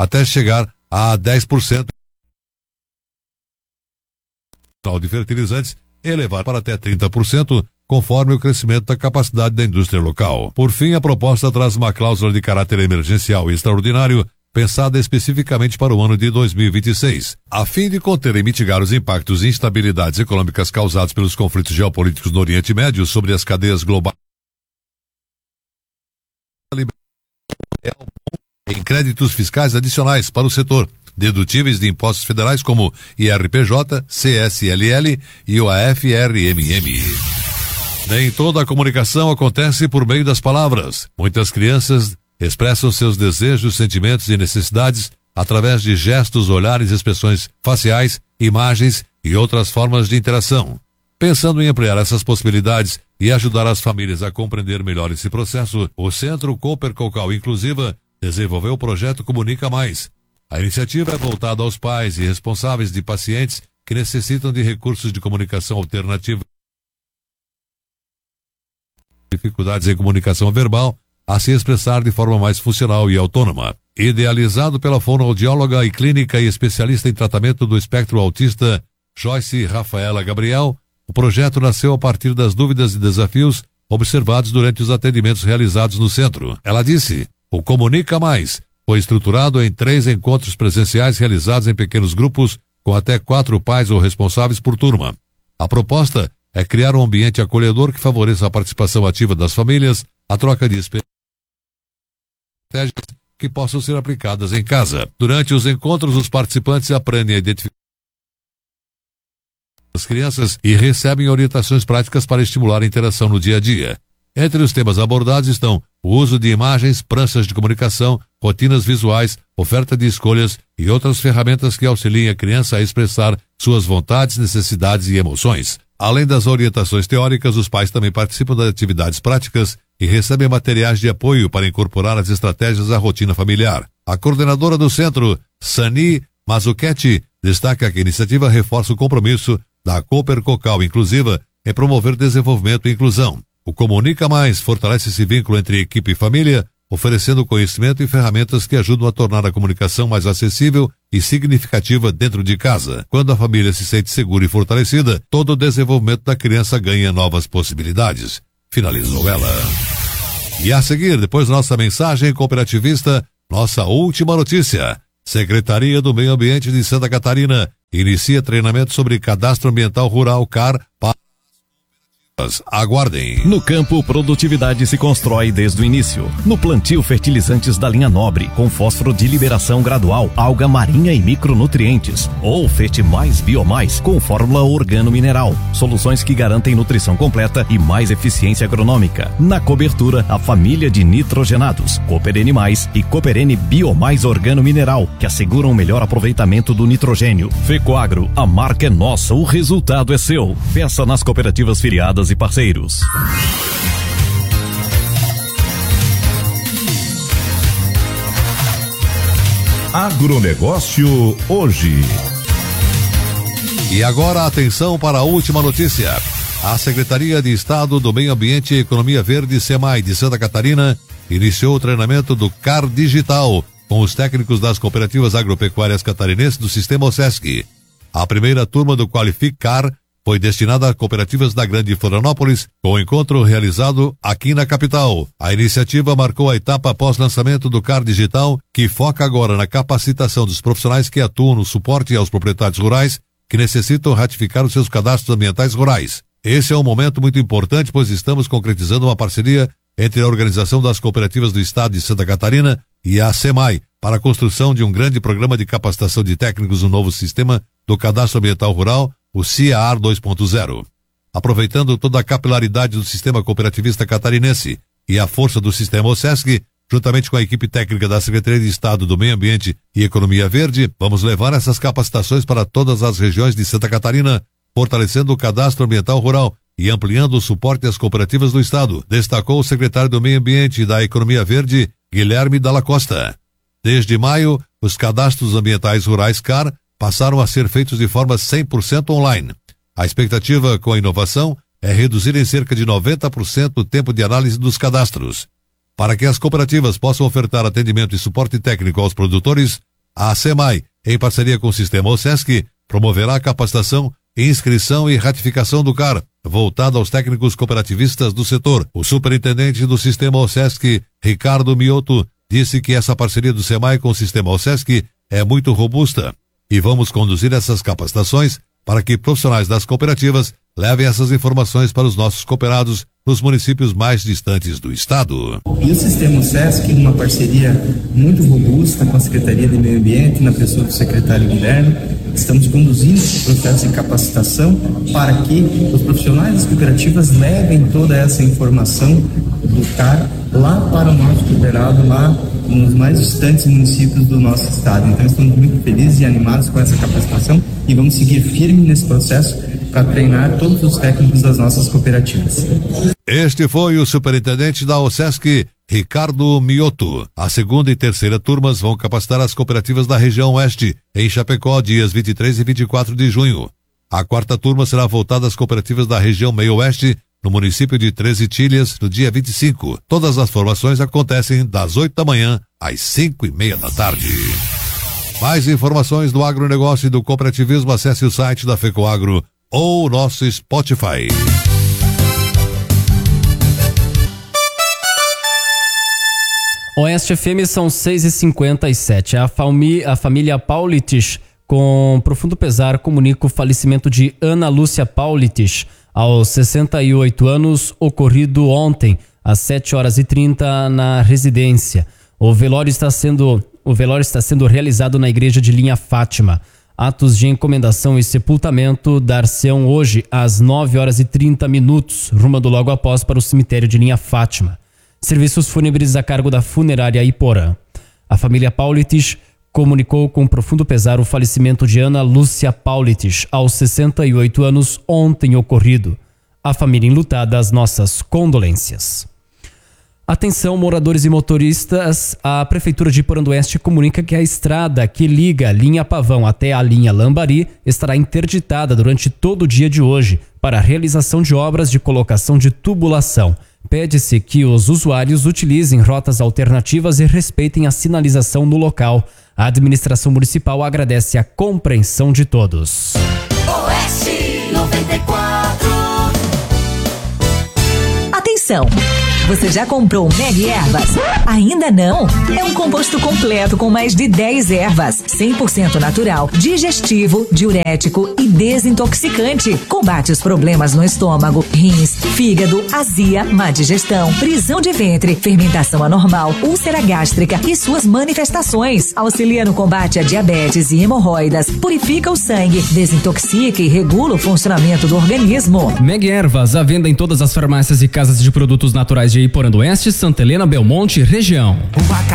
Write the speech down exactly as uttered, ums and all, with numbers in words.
até chegar a dez por cento de fertilizantes e elevar para até trinta por cento, conforme o crescimento da capacidade da indústria local. Por fim, a proposta traz uma cláusula de caráter emergencial e extraordinário, pensada especificamente para o ano de dois mil e vinte e seis, a fim de conter e mitigar os impactos e instabilidades econômicas causados pelos conflitos geopolíticos no Oriente Médio sobre as cadeias globais. Em créditos fiscais adicionais para o setor, dedutíveis de impostos federais como I R P J, C S L L e o A F R M M. Nem toda a comunicação acontece por meio das palavras. Muitas crianças expressam seus desejos, sentimentos e necessidades através de gestos, olhares, expressões faciais, imagens e outras formas de interação. Pensando em ampliar essas possibilidades e ajudar as famílias a compreender melhor esse processo, o Centro Cooper Cocal Inclusiva desenvolveu o projeto Comunica Mais. A iniciativa é voltada aos pais e responsáveis de pacientes que necessitam de recursos de comunicação alternativa, dificuldades em comunicação verbal, a se expressar de forma mais funcional e autônoma. Idealizado pela fonoaudióloga e clínica e especialista em tratamento do espectro autista, Joyce Rafaela Gabriel, o projeto nasceu a partir das dúvidas e desafios observados durante os atendimentos realizados no centro. Ela disse, o Comunica Mais foi estruturado em três encontros presenciais realizados em pequenos grupos com até quatro pais ou responsáveis por turma. A proposta é criar um ambiente acolhedor que favoreça a participação ativa das famílias, a troca de experiências que possam ser aplicadas em casa. Durante os encontros, os participantes aprendem a identificar as crianças e recebem orientações práticas para estimular a interação no dia a dia. Entre os temas abordados estão o uso de imagens, pranchas de comunicação, rotinas visuais, oferta de escolhas e outras ferramentas que auxiliem a criança a expressar suas vontades, necessidades e emoções. Além das orientações teóricas, os pais também participam das atividades práticas e recebem materiais de apoio para incorporar as estratégias à rotina familiar. A coordenadora do centro, Sani Mazzucchetti, destaca que a iniciativa reforça o compromisso da Cooper Cocal Inclusiva em promover desenvolvimento e inclusão. O Comunica Mais fortalece esse vínculo entre equipe e família, oferecendo conhecimento e ferramentas que ajudam a tornar a comunicação mais acessível e significativa dentro de casa. Quando a família se sente segura e fortalecida, todo o desenvolvimento da criança ganha novas possibilidades. Finalizou ela. E a seguir, depois da nossa mensagem cooperativista, nossa última notícia. Secretaria do Meio Ambiente de Santa Catarina inicia treinamento sobre cadastro ambiental rural C A R para aguardem. No campo, produtividade se constrói desde o início. No plantio, fertilizantes da linha Nobre, com fósforo de liberação gradual, alga marinha e micronutrientes. Ou Fete Mais Biomais, com fórmula organo-mineral. Soluções que garantem nutrição completa e mais eficiência agronômica. Na cobertura, a família de nitrogenados, Cooperene Mais e Cooperene Biomais Organo-Mineral, que asseguram o melhor aproveitamento do nitrogênio. Fecoagro, a marca é nossa, o resultado é seu. Peça nas cooperativas filiadas e parceiros. Agronegócio hoje. E agora atenção para a última notícia. A Secretaria de Estado do Meio Ambiente e Economia Verde, SEMAI, de Santa Catarina, iniciou o treinamento do C A R Digital com os técnicos das cooperativas agropecuárias catarinenses do Sistema OSESC. A primeira turma do Qualific C A R foi destinada a cooperativas da Grande Florianópolis, com o encontro realizado aqui na capital. A iniciativa marcou a etapa pós-lançamento do C A R Digital, que foca agora na capacitação dos profissionais que atuam no suporte aos proprietários rurais que necessitam ratificar os seus cadastros ambientais rurais. Esse é um momento muito importante, pois estamos concretizando uma parceria entre a Organização das Cooperativas do Estado de Santa Catarina e a SEMAI para a construção de um grande programa de capacitação de técnicos no novo sistema do Cadastro Ambiental Rural, o C I A R dois ponto zero. Aproveitando toda a capilaridade do sistema cooperativista catarinense e a força do sistema OSESC, juntamente com a equipe técnica da Secretaria de Estado do Meio Ambiente e Economia Verde, vamos levar essas capacitações para todas as regiões de Santa Catarina, fortalecendo o cadastro ambiental rural e ampliando o suporte às cooperativas do Estado, destacou o secretário do Meio Ambiente e da Economia Verde, Guilherme Dalla Costa. Desde maio, os cadastros ambientais rurais C A R passaram a ser feitos de forma cem por cento online. A expectativa com a inovação é reduzir em cerca de noventa por cento o tempo de análise dos cadastros. Para que as cooperativas possam ofertar atendimento e suporte técnico aos produtores, A SEMAI, em parceria com o Sistema OSESC, promoverá a capacitação, inscrição e ratificação do C A R, voltada aos técnicos cooperativistas do setor. O superintendente do Sistema OSESC, Ricardo Mioto, disse que essa parceria do SEMAI com o Sistema OSESC é muito robusta e vamos conduzir essas capacitações para que profissionais das cooperativas levem essas informações para os nossos cooperados nos municípios mais distantes do estado. E o Sistema OSESC, numa parceria muito robusta com a Secretaria de Meio Ambiente, na pessoa do secretário Guilherme, estamos conduzindo esse processo de capacitação para que os profissionais das cooperativas levem toda essa informação do C A R lá para o nosso cooperado, lá nos mais distantes municípios do nosso estado. Então estamos muito felizes e animados com essa capacitação e vamos seguir firme nesse processo para treinar todos os técnicos das nossas cooperativas. Este foi o superintendente da OSESC, Ricardo Mioto. A segunda e terceira turmas vão capacitar as cooperativas da região oeste, em Chapecó, dias vinte e três e vinte e quatro de junho. A quarta turma será voltada às cooperativas da região meio-oeste, no município de Treze Itilhas, no dia vinte e cinco. Todas as formações acontecem das oito da manhã às cinco e meia da tarde. Mais informações do agronegócio e do cooperativismo, acesse o site da FECOAGRO ou o nosso Spotify. Oeste F M são seis e cinquenta e sete. A, fami- a família Paulitich, com profundo pesar, comunica o falecimento de Ana Lúcia Paulitich, aos sessenta e oito anos, ocorrido ontem, às sete horas e trinta, na residência. O velório está sendo, o velório está sendo realizado na igreja de Linha Fátima. Atos de encomendação e sepultamento dar-se-ão hoje às nove horas e trinta minutos, rumando logo após para o cemitério de Linha Fátima. Serviços fúnebres a cargo da funerária Iporã. A família Paulitich comunicou com profundo pesar o falecimento de Ana Lúcia Paulitich, aos sessenta e oito anos, ontem ocorrido. A família enlutada, as nossas condolências. Atenção, moradores e motoristas, a Prefeitura de Iporã do Oeste comunica que a estrada que liga a linha Pavão até a linha Lambari estará interditada durante todo o dia de hoje para a realização de obras de colocação de tubulação. Pede-se que os usuários utilizem rotas alternativas e respeitem a sinalização no local. A administração municipal agradece a compreensão de todos. Oeste noventa e quatro. Atenção! Você já comprou Meg Ervas? Ainda não? É um composto completo com mais de dez ervas, cem por cento natural, digestivo, diurético e desintoxicante. Combate os problemas no estômago, rins, fígado, azia, má digestão, prisão de ventre, fermentação anormal, úlcera gástrica e suas manifestações. Auxilia no combate a diabetes e hemorroidas, purifica o sangue, desintoxica e regula o funcionamento do organismo. Meg Ervas, à venda em todas as farmácias e casas de produtos naturais de Iporã do Oeste, Santa Helena, Belmonte, região.